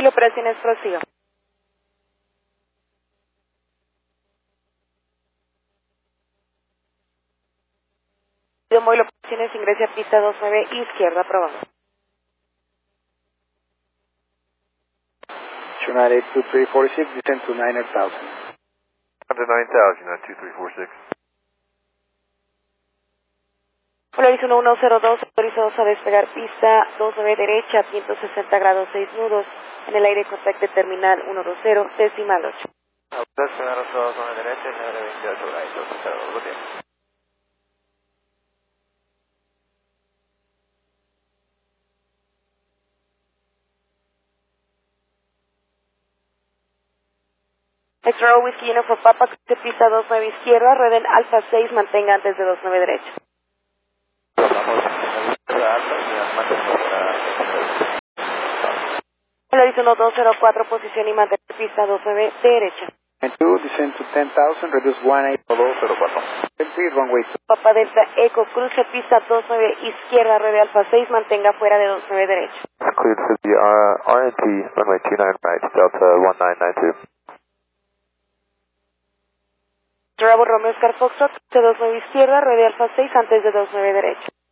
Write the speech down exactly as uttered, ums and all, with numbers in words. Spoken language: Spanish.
La operación es prosiga. Móvil operaciones, ingrese a pista dos nueve izquierda, aprobado. United eight two three four six, descend to nine thousand. Under nine thousand, United two three four six. Polaris uno uno cero dos, autorizados a despegar pista dos nueve derecha, ciento sesenta grados seis nudos, en el aire contacte terminal ciento veinte, decimal ocho. Despegar dos nueve derecha, nueve veintiocho, right, dos cero, good day. Extra Whiskey Uniform Papa, de pista dos nueve izquierda, rueden Alfa seis, mantenga antes de dos nueve derecha. Polaris uno dos cero cuatro, posición y mantén pista dos nueve derecha. two, descend to ten thousand, reduce one eight two zero four. Please, runway two. Papa Delta Eco, cruce pista dos nueve izquierda, ruede Alfa seis, mantenga fuera de dos nueve derecha. Cleared for the uh, R and T, runway two nine right, Delta one nine nine two. Bravo Romeo Oscar Foxtrot, C dos nueve izquierda, ruede Alfa seis antes de dos nueve derecha.